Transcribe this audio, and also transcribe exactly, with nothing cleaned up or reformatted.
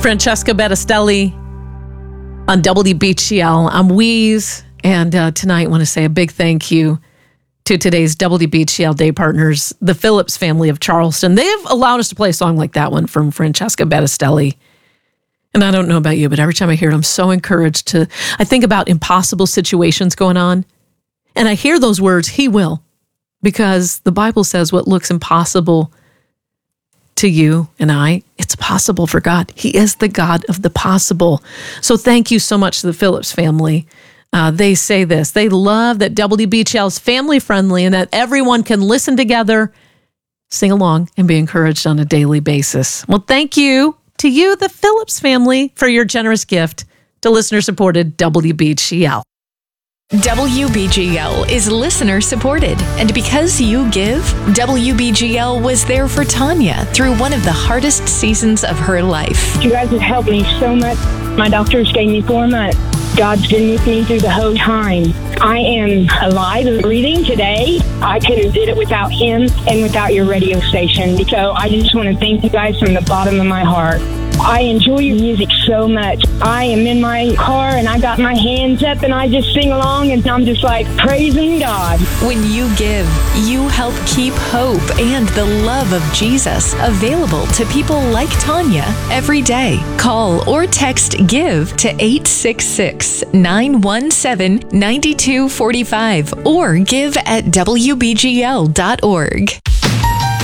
Francesca Battistelli on W B G L. I'm Wheeze, and uh, tonight I want to say a big thank you to today's W B G L day partners, the Phillips family of Charleston. They've allowed us to play a song like that one from Francesca Battistelli. And I don't know about you, but every time I hear it, I'm so encouraged to, I think about impossible situations going on, and I hear those words, He will, because the Bible says what looks impossible to you and I, it's possible for God. He is the God of the possible. So thank you so much to the Phillips family. Uh, they say this. They love that W B G L is family friendly and that everyone can listen together, sing along, and be encouraged on a daily basis. Well, thank you to you, the Phillips family, for your generous gift to listener-supported W B G L. W B G L is listener supported, and because you give, W B G L was there for Tanya through one of the hardest seasons of her life. You guys have helped me so much. My doctors gave me four months. God's been with me through the whole time. I am alive and breathing today. I couldn't have did it without him and without your radio station. So I just want to thank you guys from the bottom of my heart. I enjoy your music so much. I am in my car and I got my hands up and I just sing along and I'm just like praising God. When you give, you help keep hope and the love of Jesus available to people like Tanya every day. Call or text GIVE to eight six six, nine one seven, nine two four five or give at W B G L dot org.